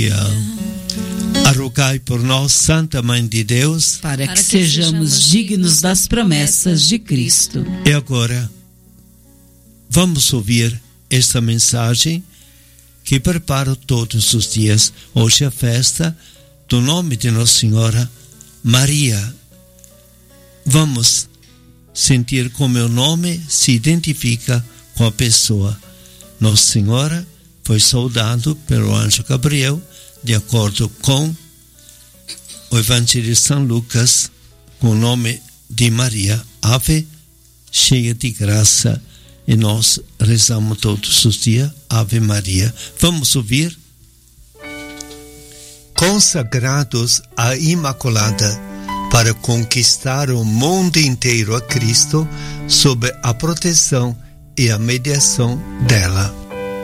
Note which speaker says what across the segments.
Speaker 1: Rogai por nós, Santa Mãe de Deus,
Speaker 2: para que sejamos dignos das promessas de Cristo.
Speaker 1: E agora, vamos ouvir esta mensagem que preparo todos os dias. Hoje é a festa do nome de Nossa Senhora Maria. Vamos sentir como o nome se identifica com a pessoa. Nossa Senhora foi saudado pelo anjo Gabriel, de acordo com o Evangelho de São Lucas, com o nome de Maria, Ave, cheia de graça, e nós rezamos todos os dias, Ave Maria. Vamos ouvir? Consagrados à Imaculada, para conquistar o mundo inteiro a Cristo, sob a proteção e a mediação dela.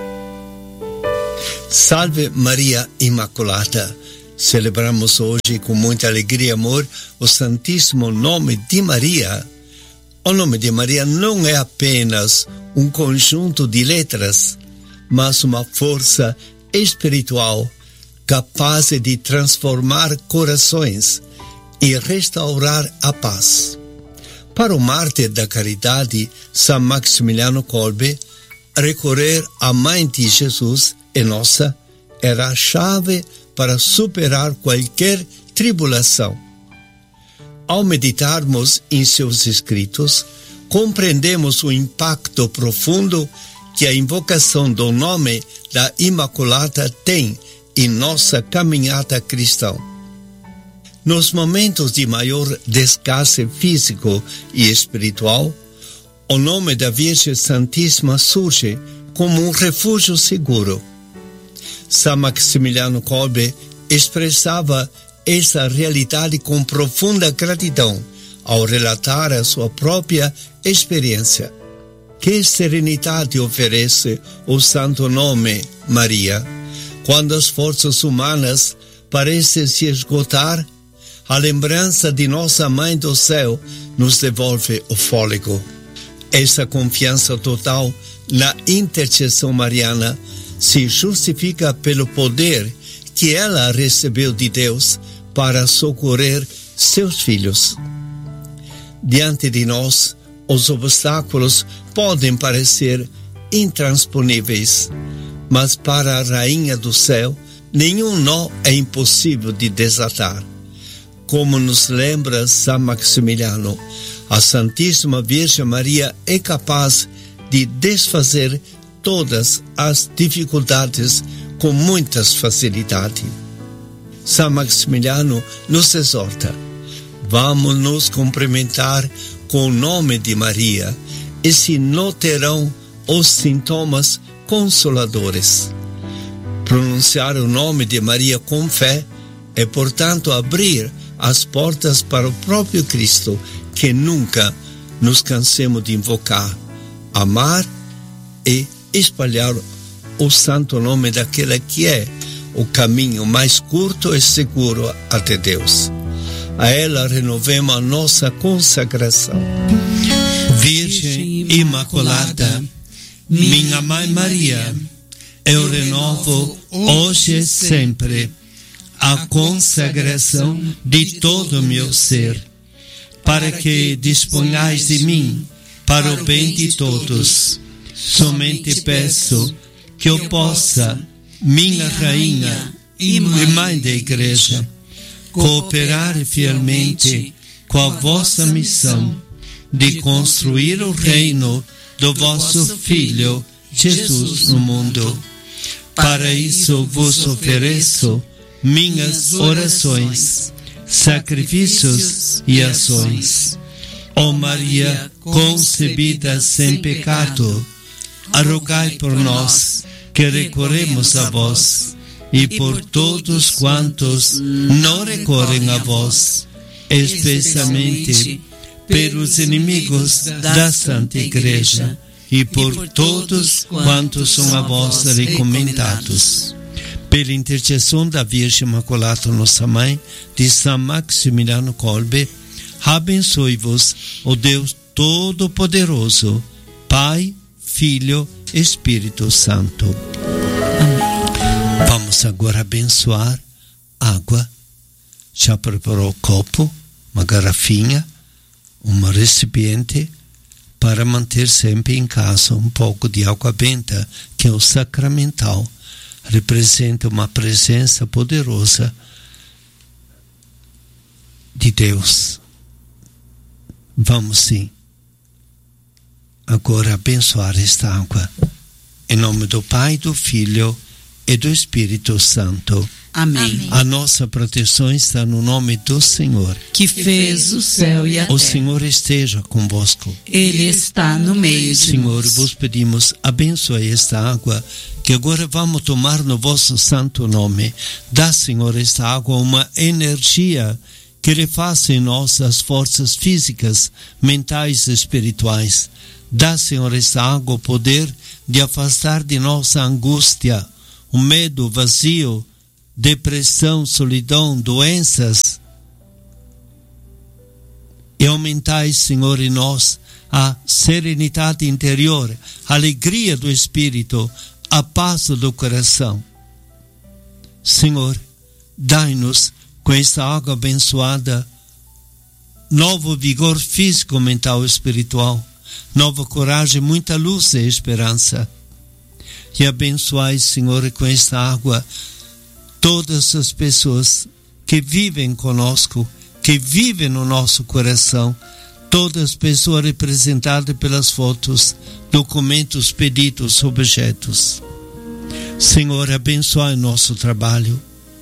Speaker 1: Salve Maria Imaculada! Celebramos hoje com muita alegria e amor o Santíssimo Nome de Maria. O nome de Maria não é apenas um conjunto de letras, mas uma força espiritual capaz de transformar corações e restaurar a paz. Para o mártir da caridade, São Maximiliano Kolbe, recorrer à Mãe de Jesus e nossa era a chave para superar qualquer tribulação. Ao meditarmos em seus escritos, compreendemos o impacto profundo que a invocação do nome da Imaculada tem em nossa caminhada cristã. Nos momentos de maior desgaste físico e espiritual, o nome da Virgem Santíssima surge como um refúgio seguro. São Maximiliano Kolbe expressava essa realidade com profunda gratidão ao relatar a sua própria experiência. Que serenidade oferece o santo nome Maria, quando as forças humanas parecem se esgotar, a lembrança de nossa Mãe do Céu nos devolve o fôlego. Essa confiança total na intercessão mariana se justifica pelo poder que ela recebeu de Deus para socorrer seus filhos. Diante de nós, os obstáculos podem parecer intransponíveis, mas para a Rainha do Céu, nenhum nó é impossível de desatar. Como nos lembra São Maximiliano, a Santíssima Virgem Maria é capaz de desfazer todas as dificuldades com muita facilidade. São Maximiliano nos exorta: vamos nos cumprimentar com o nome de Maria, e se notarão os sintomas consoladores. Pronunciar o nome de Maria com fé é, portanto, abrir as portas para o próprio Cristo, que nunca nos cansemos de invocar, amar e espalhar o santo nome daquele que é o caminho mais curto e seguro até Deus. A ela renovemos a nossa consagração. Virgem Imaculada, minha Mãe Maria, eu renovo hoje e sempre a consagração de todo o meu ser, para que disponhais de mim para o bem de todos. Somente peço que eu possa, minha Rainha e Mãe da Igreja, cooperar fielmente com a vossa missão de construir o reino do vosso Filho Jesus no mundo. Para isso vos ofereço minhas orações, sacrifícios e ações. Ó Maria concebida sem pecado, rogai por nós que recorremos a vós, e por todos quantos não recorrem a vós, especialmente pelos inimigos da Santa Igreja, e por todos quantos são a vós recomendados. Pela intercessão da Virgem Imaculada, nossa Mãe, de São Maximiliano Kolbe, abençoe-vos o Deus Todo-Poderoso, Pai, Filho, Espírito Santo. Amém. Vamos Vamos agora abençoar água. Já preparou copo, uma garrafinha, um recipiente para manter sempre em casa um pouco de água benta, que é o sacramental. Representa uma presença poderosa de Deus. Vamos sim agora abençoar esta água. Em nome do Pai, do Filho e do Espírito Santo.
Speaker 2: Amém.
Speaker 1: A nossa proteção está no nome do Senhor,
Speaker 2: que fez o céu e a terra.
Speaker 1: O Senhor esteja convosco.
Speaker 2: Ele está no meio de
Speaker 1: Senhor,
Speaker 2: nós.
Speaker 1: vos pedimos, abençoe esta água que agora vamos tomar no vosso santo nome. Dá, Senhor, esta água uma energia que refaça em nós as forças físicas, mentais e espirituais. Dá, Senhor, esta água o poder de afastar de nós a angústia, o medo, vazio, depressão, solidão, doenças. E aumentai, Senhor, em nós a serenidade interior, a alegria do espírito, a paz do coração. Senhor, dai-nos com esta água abençoada novo vigor físico, mental e espiritual, nova coragem, muita luz e esperança. E abençoai, Senhor, com esta água todas as pessoas que vivem conosco, que vivem no nosso coração, todas as pessoas representadas pelas fotos, documentos, pedidos, objetos. Senhor, abençoai nosso trabalho,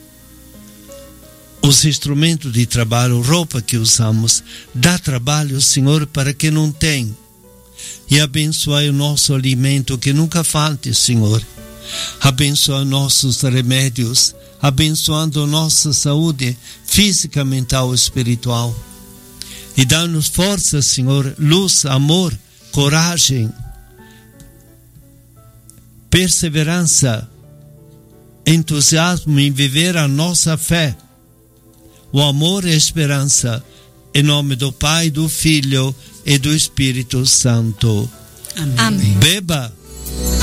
Speaker 1: os instrumentos de trabalho, roupa que usamos. Dá trabalho, Senhor, para quem não tem. E abençoai o nosso alimento, que nunca falte, Senhor. Abençoai nossos remédios, abençoando nossa saúde física, mental e espiritual. E dá-nos força, Senhor, luz, amor, coragem, perseverança, entusiasmo em viver a nossa fé, o amor e a esperança, em nome do Pai, do Filho e do Espírito Santo.
Speaker 2: Amém.
Speaker 1: Beba.